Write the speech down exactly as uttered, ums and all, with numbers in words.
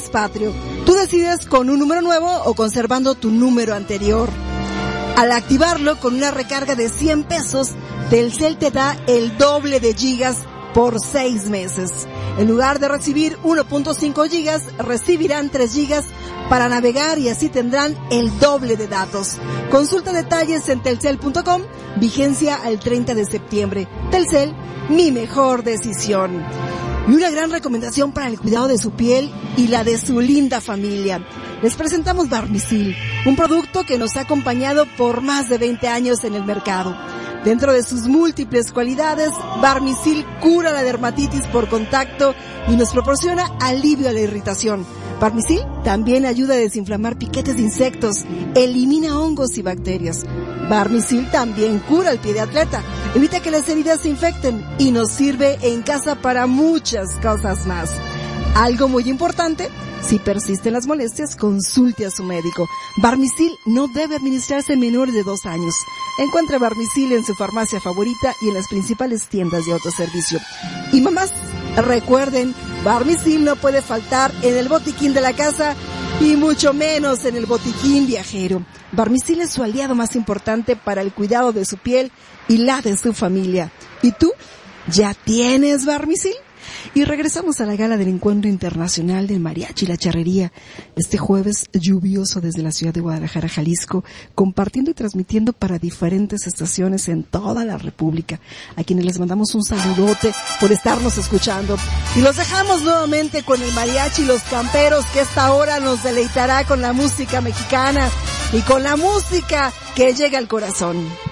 mes patrio. Tú decides con un número nuevo o conservando tu número anterior. Al activarlo con una recarga de cien pesos, Telcel te da el doble de gigas por seis meses. En lugar de recibir uno punto cinco gigas, recibirán tres gigas para navegar y así tendrán el doble de datos. Consulta detalles en telcel punto com, vigencia al treinta de septiembre. Telcel, mi mejor decisión. Y una gran recomendación para el cuidado de su piel y la de su linda familia. Les presentamos Barmisil, un producto que nos ha acompañado por más de veinte años en el mercado. Dentro de sus múltiples cualidades, Barmisil cura la dermatitis por contacto y nos proporciona alivio a la irritación. Barmisil también ayuda a desinflamar piquetes de insectos, elimina hongos y bacterias. Barmisil también cura el pie de atleta, evita que las heridas se infecten y nos sirve en casa para muchas cosas más. Algo muy importante, si persisten las molestias, consulte a su médico. Barmisil no debe administrarse en menores de dos años. Encuentre Barmisil en su farmacia favorita y en las principales tiendas de autoservicio. Y mamás, recuerden, Barmisil no puede faltar en el botiquín de la casa y mucho menos en el botiquín viajero. Barmisil es su aliado más importante para el cuidado de su piel y la de su familia. ¿Y tú? ¿Ya tienes Barmisil? Y regresamos a la gala del Encuentro Internacional del Mariachi y la Charrería, este jueves lluvioso desde la ciudad de Guadalajara, Jalisco, compartiendo y transmitiendo para diferentes estaciones en toda la República, a quienes les mandamos un saludote por estarnos escuchando. Y los dejamos nuevamente con el Mariachi y los Camperos, que esta hora nos deleitará con la música mexicana y con la música que llega al corazón.